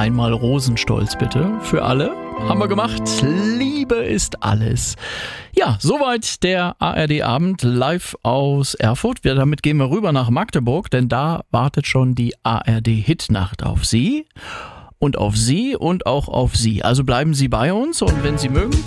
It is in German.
einmal Rosenstolz bitte für alle. Haben wir gemacht. Liebe ist alles. Ja, soweit der ARD-Abend live aus Erfurt. Damit gehen wir rüber nach Magdeburg, denn da wartet schon die ARD-Hitnacht auf Sie und auf Sie und auch auf Sie. Also bleiben Sie bei uns und wenn Sie mögen,